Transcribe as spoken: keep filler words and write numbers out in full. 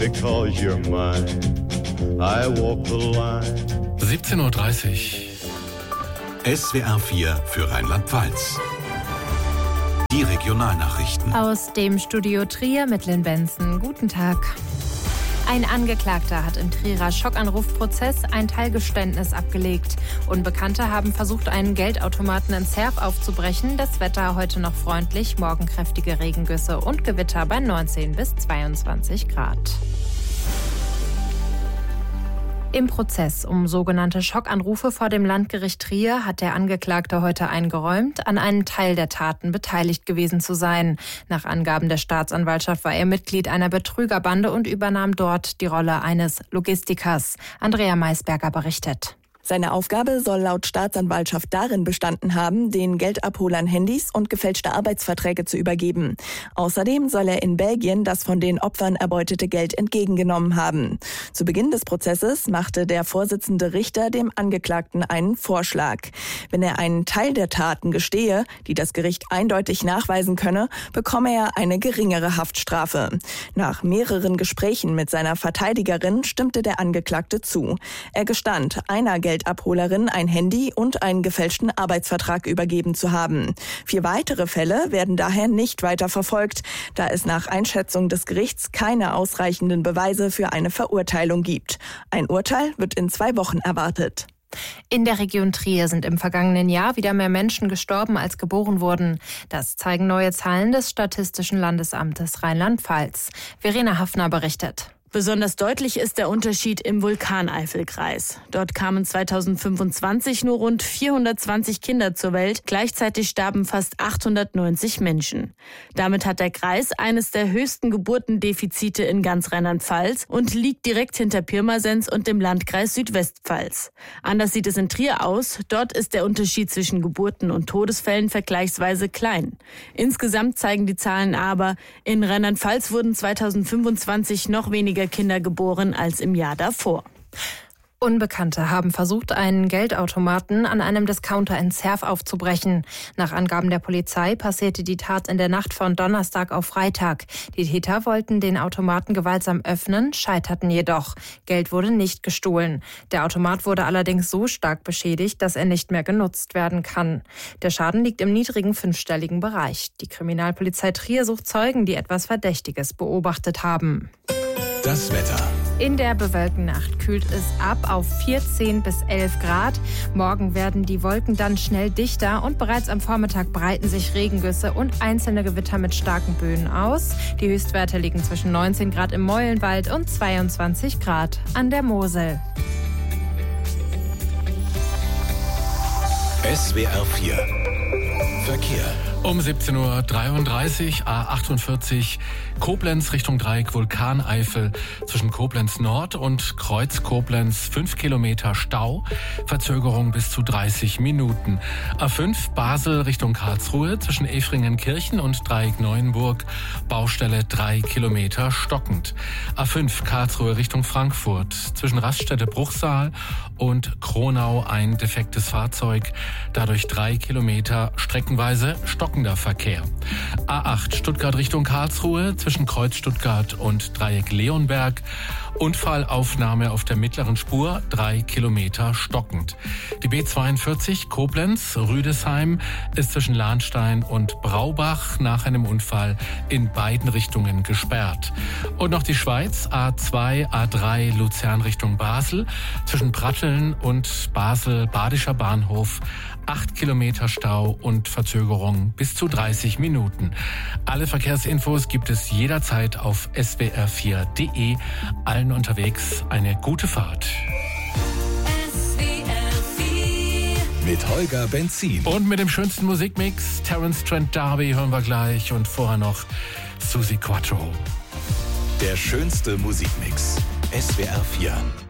because you're mine. I walk the line. siebzehn Uhr dreißig. S W R vier für Rheinland-Pfalz. Die Regionalnachrichten. Aus dem Studio Trier mit Lynn Benson. Guten Tag. Ein Angeklagter hat im Trierer Schockanrufprozess ein Teilgeständnis abgelegt. Unbekannte haben versucht, einen Geldautomaten in Zerf aufzubrechen. Das Wetter heute noch freundlich, morgen kräftige Regengüsse und Gewitter bei neunzehn bis zweiundzwanzig Grad. Im Prozess um sogenannte Schockanrufe vor dem Landgericht Trier hat der Angeklagte heute eingeräumt, an einem Teil der Taten beteiligt gewesen zu sein. Nach Angaben der Staatsanwaltschaft war er Mitglied einer Betrügerbande und übernahm dort die Rolle eines Logistikers. Andrea Maisberger berichtet. Seine Aufgabe soll laut Staatsanwaltschaft darin bestanden haben, den Geldabholern Handys und gefälschte Arbeitsverträge zu übergeben. Außerdem soll er in Belgien das von den Opfern erbeutete Geld entgegengenommen haben. Zu Beginn des Prozesses machte der Vorsitzende Richter dem Angeklagten einen Vorschlag. Wenn er einen Teil der Taten gestehe, die das Gericht eindeutig nachweisen könne, bekomme er eine geringere Haftstrafe. Nach mehreren Gesprächen mit seiner Verteidigerin stimmte der Angeklagte zu. Er gestand, einer Geld Abholerin ein Handy und einen gefälschten Arbeitsvertrag übergeben zu haben. Vier weitere Fälle werden daher nicht weiter verfolgt, da es nach Einschätzung des Gerichts keine ausreichenden Beweise für eine Verurteilung gibt. Ein Urteil wird in zwei Wochen erwartet. In der Region Trier sind im vergangenen Jahr wieder mehr Menschen gestorben, als geboren wurden. Das zeigen neue Zahlen des Statistischen Landesamtes Rheinland-Pfalz. Verena Hafner berichtet. Besonders deutlich ist der Unterschied im Vulkaneifelkreis. Dort kamen zweitausendfünfundzwanzig nur rund vierhundertzwanzig Kinder zur Welt. Gleichzeitig starben fast achthundertneunzig Menschen. Damit hat der Kreis eines der höchsten Geburtendefizite in ganz Rheinland-Pfalz und liegt direkt hinter Pirmasens und dem Landkreis Südwestpfalz. Anders sieht es in Trier aus. Dort ist der Unterschied zwischen Geburten und Todesfällen vergleichsweise klein. Insgesamt zeigen die Zahlen aber, in Rheinland-Pfalz wurden zweitausendfünfundzwanzig noch weniger Kinder geboren als im Jahr davor. Unbekannte haben versucht, einen Geldautomaten an einem Discounter in Zerf aufzubrechen. Nach Angaben der Polizei passierte die Tat in der Nacht von Donnerstag auf Freitag. Die Täter wollten den Automaten gewaltsam öffnen, scheiterten jedoch. Geld wurde nicht gestohlen. Der Automat wurde allerdings so stark beschädigt, dass er nicht mehr genutzt werden kann. Der Schaden liegt im niedrigen fünfstelligen Bereich. Die Kriminalpolizei Trier sucht Zeugen, die etwas Verdächtiges beobachtet haben. Das Wetter. In der bewölkten Nacht kühlt es ab auf vierzehn bis elf Grad. Morgen werden die Wolken dann schnell dichter und bereits am Vormittag breiten sich Regengüsse und einzelne Gewitter mit starken Böen aus. Die Höchstwerte liegen zwischen neunzehn Grad im Meulenwald und zweiundzwanzig Grad an der Mosel. S W R vier Verkehr. Um siebzehn Uhr dreiunddreißig, A achtundvierzig, Koblenz Richtung Dreieck Vulkaneifel, zwischen Koblenz Nord und Kreuz Koblenz fünf Kilometer Stau, Verzögerung bis zu dreißig Minuten. A fünf Basel Richtung Karlsruhe, zwischen Efringenkirchen und Dreieck Neuenburg, Baustelle drei Kilometer stockend. A fünf Karlsruhe Richtung Frankfurt, zwischen Raststätte Bruchsal und Kronau ein defektes Fahrzeug, dadurch drei Kilometer streckenweise stockender Verkehr. A acht Stuttgart Richtung Karlsruhe, zwischen Kreuz Stuttgart und Dreieck Leonberg, Unfallaufnahme auf der mittleren Spur, drei Kilometer stockend. Die B zweiundvierzig Koblenz Rüdesheim ist zwischen Lahnstein und Braubach nach einem Unfall in beiden Richtungen gesperrt. Und noch die Schweiz, A zwei, A drei Luzern Richtung Basel, zwischen Pratteln und Basel Badischer Bahnhof, acht Kilometer Stau und Verzögerung bis zu dreißig Minuten. Alle Verkehrsinfos gibt es jederzeit auf S W R vier Punkt de. Allen unterwegs eine gute Fahrt. S W R vier Mit Holger Benzin. Und mit dem schönsten Musikmix, Terence Trent D'Arby hören wir gleich und vorher noch Suzi Quatro. Der schönste Musikmix. S W R vier.